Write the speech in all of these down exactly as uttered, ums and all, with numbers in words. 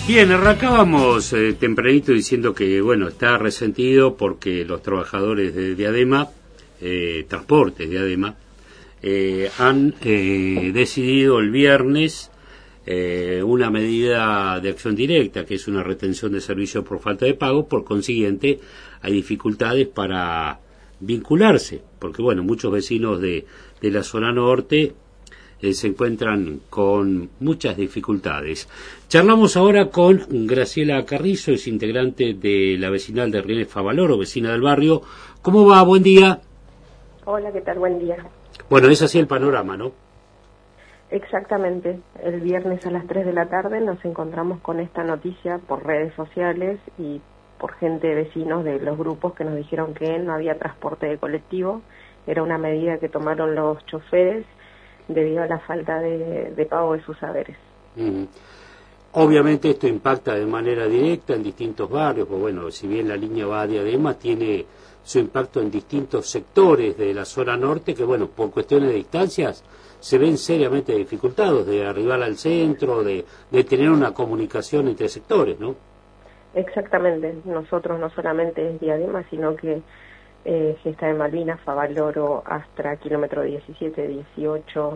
Bien, arrancábamos eh, tempranito diciendo que, bueno, está resentido porque los trabajadores de Diadema, eh, Transportes de Diadema, eh, han eh, decidido el viernes eh, una medida de acción directa, que es una retención de servicios por falta de pago. Por consiguiente, hay dificultades para vincularse, porque, bueno, muchos vecinos de, de la zona norte Eh, se encuentran con muchas dificultades. Charlamos ahora con Graciela Carrizo, es integrante de la vecinal de Rieles Favaloro, vecina del barrio. ¿Cómo va? Buen día. Hola, ¿qué tal? Buen día. Bueno, es así el panorama, ¿no? Exactamente. El viernes a las tres de la tarde nos encontramos con esta noticia por redes sociales y por gente, vecinos de los grupos que nos dijeron que no había transporte de colectivo. Era una medida que tomaron los choferes debido a la falta de, de pago de sus haberes. Mm. Obviamente esto impacta de manera directa en distintos barrios, pues bueno, si bien la línea va a Diadema, tiene su impacto en distintos sectores de la zona norte que, bueno, por cuestiones de distancias se ven seriamente dificultados de arribar al centro, de, de tener una comunicación entre sectores, ¿no? Exactamente. Nosotros no solamente es Diadema, sino que Eh, Gesta de Malvinas, Favaloro, Astra, kilómetro diecisiete, dieciocho.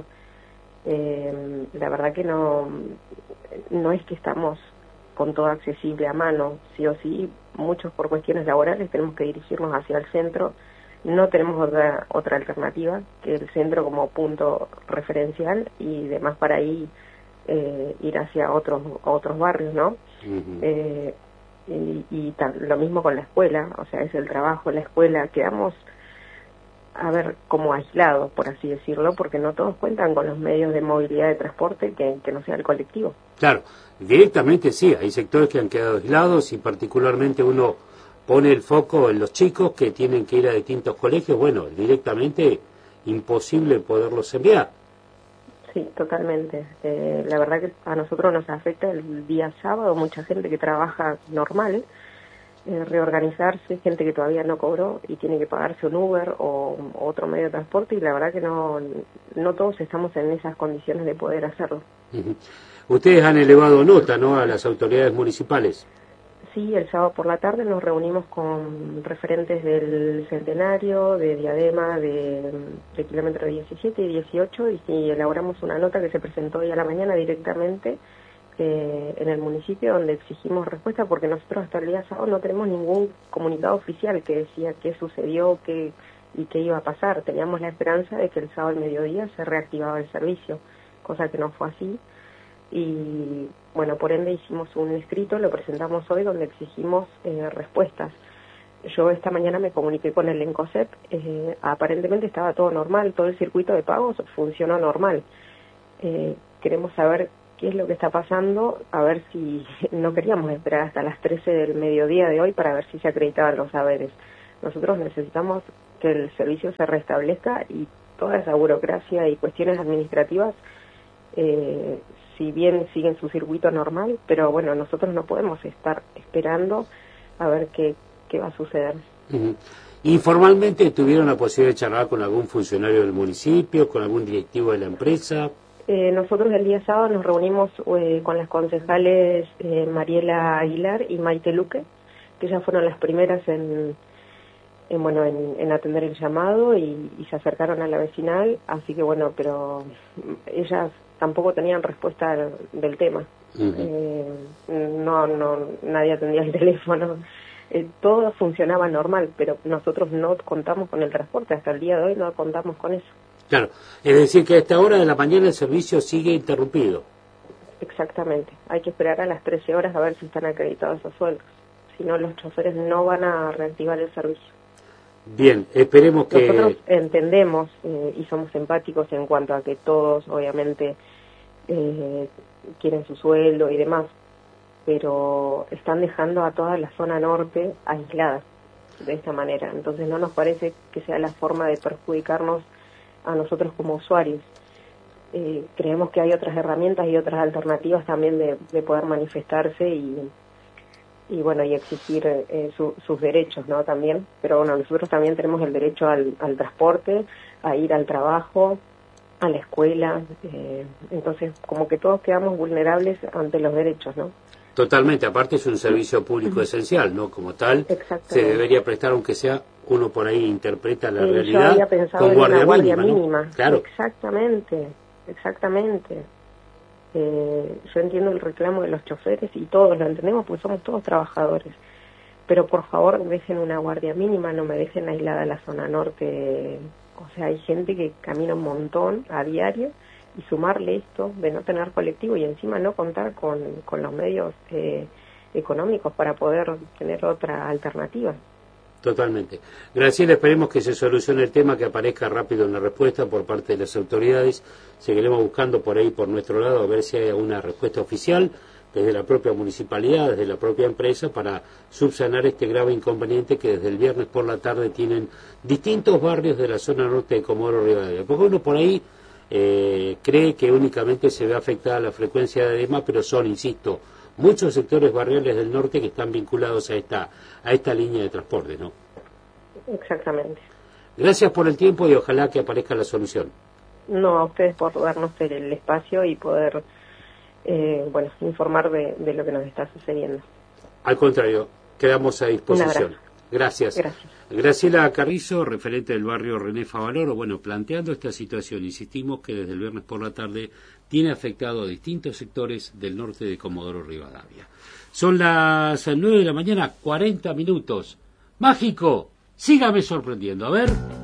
Eh, la verdad que no, no es que estamos con todo accesible a mano, sí o sí, muchos por cuestiones laborales tenemos que dirigirnos hacia el centro. No tenemos otra, otra alternativa que el centro como punto referencial y demás para ahí eh, ir hacia otros, otros barrios, ¿no? Uh-huh. eh, y, y tan, lo mismo con la escuela, o sea, es el trabajo, la escuela, quedamos, a ver, como aislados, por así decirlo, porque no todos cuentan con los medios de movilidad de transporte que, que no sea el colectivo. Claro, directamente sí, hay sectores que han quedado aislados y particularmente uno pone el foco en los chicos que tienen que ir a distintos colegios, bueno, directamente imposible poderlos enviar. Sí, totalmente. Eh, la verdad que a nosotros nos afecta el día sábado, mucha gente que trabaja normal, eh, reorganizarse, gente que todavía no cobró y tiene que pagarse un Uber o, o otro medio de transporte, y la verdad que no, no todos estamos en esas condiciones de poder hacerlo. Uh-huh. Ustedes han elevado nota, ¿no?, a las autoridades municipales. Sí, el sábado por la tarde nos reunimos con referentes del Centenario, de Diadema, de, de kilómetro diecisiete y dieciocho, y, y elaboramos una nota que se presentó hoy a la mañana directamente eh, en el municipio, donde exigimos respuesta, porque nosotros hasta el día sábado no tenemos ningún comunicado oficial que decía qué sucedió qué, y qué iba a pasar. Teníamos la esperanza de que el sábado al mediodía se reactivaba el servicio, cosa que no fue así. Y bueno, por ende hicimos un escrito, lo presentamos hoy, donde exigimos eh, respuestas. Yo esta mañana me comuniqué con el ENCOSEP, eh, aparentemente estaba todo normal, todo el circuito de pagos funcionó normal. Eh, queremos saber qué es lo que está pasando, a ver si no queríamos esperar hasta las trece del mediodía de hoy para ver si se acreditaban los haberes. Nosotros necesitamos que el servicio se restablezca y toda esa burocracia y cuestiones administrativas eh, si bien siguen su circuito normal, pero bueno, nosotros no podemos estar esperando a ver qué, qué va a suceder. Uh-huh. ¿Informalmente tuvieron la posibilidad de charlar con algún funcionario del municipio, con algún directivo de la empresa? Eh, nosotros el día sábado nos reunimos eh, con las concejales eh, Mariela Aguilar y Maite Luque, que ellas fueron las primeras en, en bueno en, en atender el llamado y, y se acercaron a la vecinal, así que bueno, pero ellas tampoco tenían respuesta del, del tema. Uh-huh. eh, no, no, nadie atendía el teléfono, eh, todo funcionaba normal, pero nosotros no contamos con el transporte, hasta el día de hoy no contamos con eso. Claro, es decir que a esta hora de la mañana el servicio sigue interrumpido. Exactamente, hay que esperar a las trece horas a ver si están acreditados esos sueldos, si no los choferes no van a reactivar el servicio. Bien, esperemos que... Nosotros entendemos eh, y somos empáticos en cuanto a que todos, obviamente, eh, quieren su sueldo y demás, pero están dejando a toda la zona norte aislada de esta manera. Entonces no nos parece que sea la forma de perjudicarnos a nosotros como usuarios. Eh, creemos que hay otras herramientas y otras alternativas también de, de poder manifestarse y... y bueno, y exigir eh, su, sus derechos, ¿no? También, pero bueno, nosotros también tenemos el derecho al, al transporte, a ir al trabajo, a la escuela, eh, entonces como que todos quedamos vulnerables ante los derechos, ¿no? Totalmente, aparte es un servicio público esencial, ¿no? Como tal, se debería prestar, aunque sea, uno por ahí interpreta la eh, realidad yo había pensado con en guardia, una guardia mínima, mínima. ¿no? Claro. Exactamente, exactamente. Eh, yo entiendo el reclamo de los choferes y todos lo entendemos porque somos todos trabajadores. Pero por favor dejen una guardia mínima, no me dejen aislada la zona norte. O sea, hay gente que camina un montón a diario y sumarle esto de no tener colectivo y encima no contar con, con los medios eh, económicos para poder tener otra alternativa. Totalmente. Graciela, esperemos que se solucione el tema, que aparezca rápido una respuesta por parte de las autoridades. Seguiremos buscando por ahí, por nuestro lado, a ver si hay alguna respuesta oficial desde la propia municipalidad, desde la propia empresa, para subsanar este grave inconveniente que desde el viernes por la tarde tienen distintos barrios de la zona norte de Comodoro Rivadavia. Porque uno por ahí eh, cree que únicamente se ve afectada la frecuencia de edema, pero son, insisto, muchos sectores barriales del norte que están vinculados a esta a esta línea de transporte, ¿no? Exactamente. Gracias por el tiempo y ojalá que aparezca la solución. No, a ustedes por darnos el espacio y poder, eh, bueno, informar de, de lo que nos está sucediendo. Al contrario, quedamos a disposición. Gracias. Gracias. Graciela Carrizo, referente del barrio René Favaloro, bueno, planteando esta situación, insistimos que desde el viernes por la tarde tiene afectado a distintos sectores del norte de Comodoro Rivadavia. Son las nueve de la mañana, cuarenta minutos. Mágico, sígame sorprendiendo. A ver.